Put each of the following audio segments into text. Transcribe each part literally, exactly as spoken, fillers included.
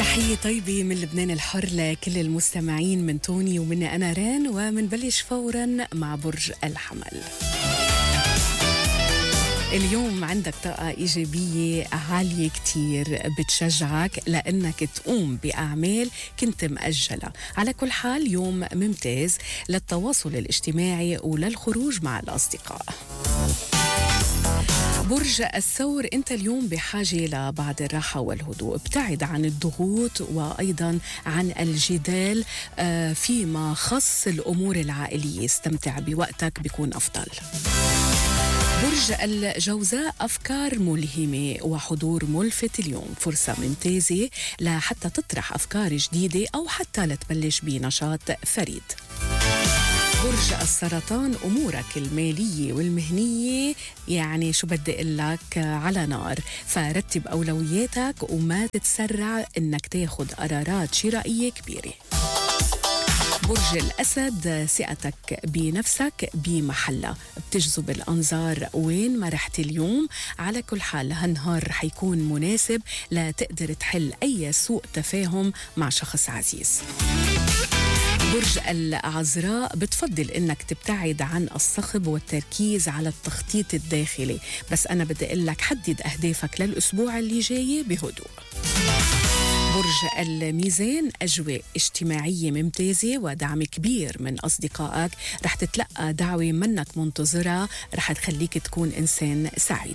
تحية طيبة من لبنان الحر لكل المستمعين، من توني ومني أنا ران، ومنبلش فورا مع برج الحمل. اليوم عندك طاقة إيجابية عالية كتير بتشجعك لأنك تقوم بأعمال كنت مأجلة. على كل حال يوم ممتاز للتواصل الاجتماعي وللخروج مع الأصدقاء. برج الثور، أنت اليوم بحاجة لبعض الراحة والهدوء، ابتعد عن الضغوط وأيضا عن الجدال فيما خص الأمور العائلية، استمتع بوقتك بيكون أفضل. برج الجوزاء، أفكار ملهمة وحضور ملفت اليوم، فرصة ممتازة لحتى تطرح أفكار جديدة أو حتى لتبلش بنشاط فريد. برج السرطان، أمورك المالية والمهنية يعني شو بدي أقول لك على نار، فرتب أولوياتك وما تتسرع إنك تاخد قرارات شرائية كبيرة. برج الأسد، ثقتك بنفسك بمحلة، بتجذب الأنظار وين ما رحت اليوم. على كل حال هالنهار حيكون مناسب لتقدر تحل أي سوء تفاهم مع شخص عزيز. برج العذراء، بتفضل انك تبتعد عن الصخب والتركيز على التخطيط الداخلي، بس انا بدي اقول لك حدد اهدافك للاسبوع اللي جاي بهدوء. برج الميزان، أجواء اجتماعية ممتازة ودعم كبير من أصدقائك، رح تتلقى دعوة منك منتظرة رح تخليك تكون إنسان سعيد.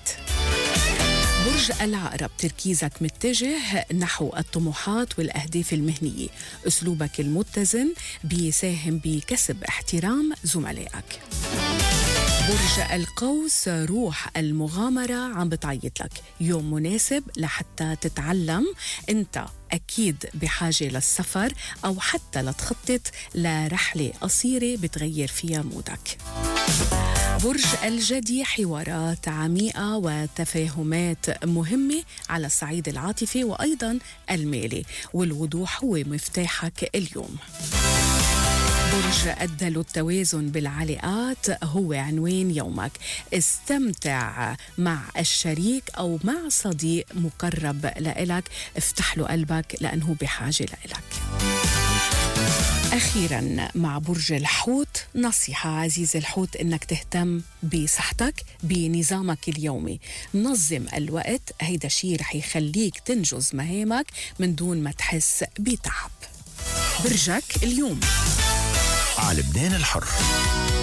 برج العقرب، تركيزك متجه نحو الطموحات والأهداف المهنية، أسلوبك المتزن بيساهم بكسب احترام زملائك. برج القوس، روح المغامرة عم بتعيط لك، يوم مناسب لحتى تتعلم، انت أكيد بحاجة للسفر أو حتى لتخطط لرحلة قصيرة بتغير فيها مودك. برج الجدي، حوارات عميقة وتفاهمات مهمة على الصعيد العاطفي وأيضا المالي، والوضوح هو مفتاحك اليوم. برج الدلو، التوازن بالعلاقات هو عنوان يومك، استمتع مع الشريك أو مع صديق مقرب لإلك، افتح له قلبك لأنه بحاجة لإلك. أخيراً مع برج الحوت، نصيحة عزيز الحوت إنك تهتم بصحتك بنظامك اليومي، نظم الوقت، هيدا شيء رح يخليك تنجز مهامك من دون ما تحس بتعب. برجك اليوم على لبنان الحر.